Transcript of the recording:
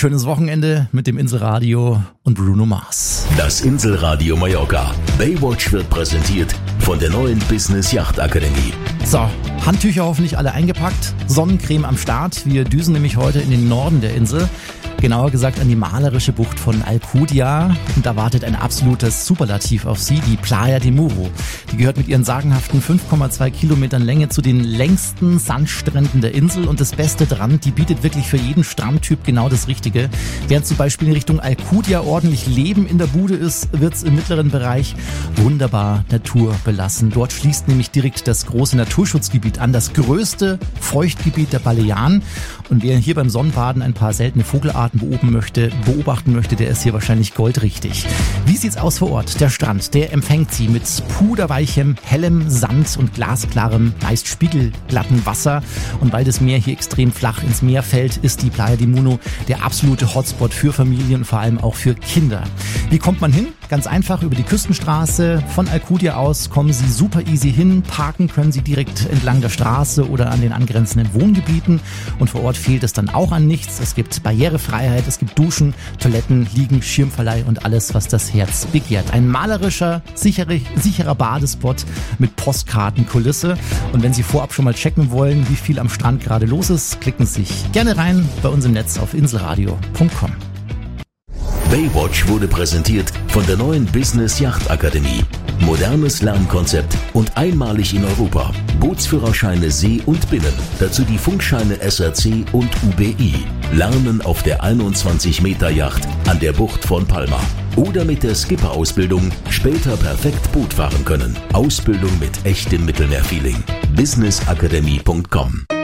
Schönes Wochenende mit dem Inselradio und Bruno Mars. Das Inselradio Mallorca. Baywatch wird präsentiert von der neuen Business Yacht Akademie. So, Handtücher hoffentlich alle eingepackt, Sonnencreme am Start. Wir düsen nämlich heute in den Norden der Insel. Genauer gesagt an die malerische Bucht von Alcudia. Und da wartet ein absolutes Superlativ auf Sie, die Playa de Muro. Die gehört mit ihren sagenhaften 5,2 Kilometern Länge zu den längsten Sandstränden der Insel. Und das Beste dran, die bietet wirklich für jeden Strandtyp genau das Richtige. Während zum Beispiel in Richtung Alcudia ordentlich Leben in der Bude ist, wird's im mittleren Bereich wunderbar naturbelassen. Dort schließt nämlich direkt das große Naturschutzgebiet an, das größte Feuchtgebiet der Balearen. Und wer hier beim Sonnenbaden ein paar seltene Vogelarten beobachten möchte, der ist hier wahrscheinlich goldrichtig. Wie sieht's aus vor Ort? Der Strand, der empfängt Sie mit puderweichem, hellem Sand und glasklarem, meist spiegelglatten Wasser. Und weil das Meer hier extrem flach ins Meer fällt, ist die Playa de Muro der absolute Hotspot für Familien und vor allem auch für Kinder. Wie kommt man hin? Ganz einfach über die Küstenstraße. Von Alcudia aus kommen Sie super easy hin. Parken können Sie direkt entlang der Straße oder an den angrenzenden Wohngebieten. Und vor Ort fehlt es dann auch an nichts. Es gibt Barrierefreiheit, es gibt Duschen, Toiletten, Liegen, Schirmverleih und alles, was das Herz begehrt. Ein malerischer, sicherer Badespot mit Postkartenkulisse. Und wenn Sie vorab schon mal checken wollen, wie viel am Strand gerade los ist, klicken Sie sich gerne rein bei uns im Netz auf inselradio.com. Baywatch wurde präsentiert von der neuen Business Yacht Akademie. Modernes Lernkonzept und einmalig in Europa. Bootsführerscheine See und Binnen. Dazu die Funkscheine SRC und UBI. Lernen auf der 21-Meter-Yacht an der Bucht von Palma. Oder mit der Skipper-Ausbildung später perfekt Boot fahren können. Ausbildung mit echtem Mittelmeerfeeling. businessakademie.com